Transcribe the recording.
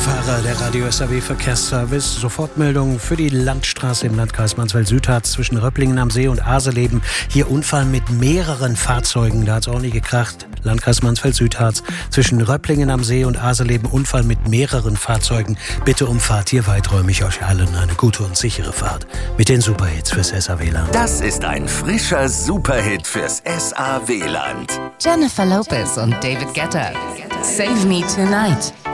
Fahrer, der Radio SAW Verkehrsservice. Sofortmeldung für die Landstraße im Landkreis Mansfeld-Südharz zwischen Röpplingen am See und Aseleben. Hier Unfall mit mehreren Fahrzeugen, da hat es ordentlich gekracht. Landkreis Mansfeld-Südharz zwischen Röpplingen am See und Aseleben. Unfall mit mehreren Fahrzeugen. Bitte umfahrt hier weiträume ich euch allen eine gute und sichere Fahrt mit den Superhits fürs SAW-Land. Das ist ein frischer Superhit fürs SAW-Land. Jennifer Lopez und David Guetta. Save Me Tonight.